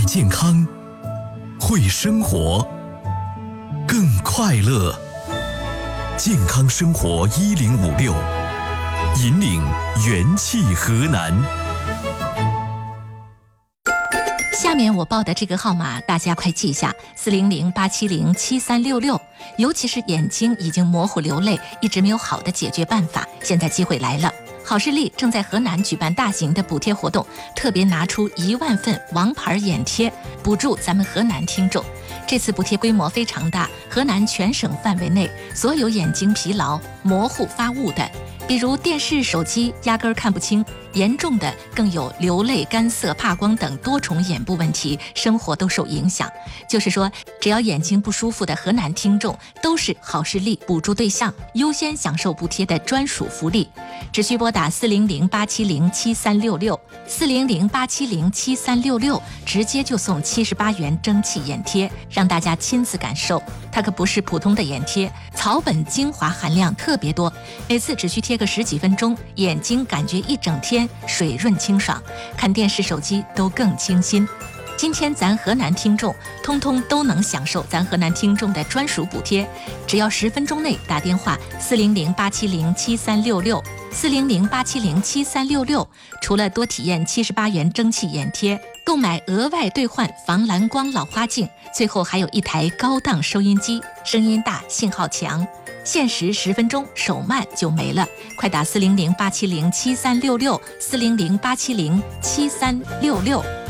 健康，会生活，更快乐。健康生活1056，引领元气河南。 下面我报的这个号码大家快记下，400-870-7366。尤其是眼睛已经模糊流泪，一直没有好的解决办法，现在机会来了。好视力正在河南举办大型的补贴活动，特别拿出1万份王牌眼贴补助咱们河南听众。这次补贴规模非常大，河南全省范围内所有眼睛疲劳、模糊发雾的，比如电视、手机压根儿看不清，严重的更有流泪、干涩、怕光等多重眼部问题，生活都受影响。就是说，只要眼睛不舒服的河南听众都是好视力补助对象，优先享受补贴的专属福利。只需拨打400-870-7366，400-870-7366，直接就送78元蒸汽眼贴，让大家亲自感受。它可不是普通的眼贴，草本精华含量特别多，每次只需贴个10几分钟，眼睛感觉一整天水润清爽，看电视手机都更清新。今天咱河南听众通通都能享受咱河南听众的专属补贴，只要10分钟内打电话400-870-7366，400-870-7366，除了多体验78元蒸汽眼贴，购买额外兑换防蓝光老花镜，最后还有一台高档收音机，声音大，信号强。限时10分钟，手慢就没了，快打400-870-7366，400-870-7366。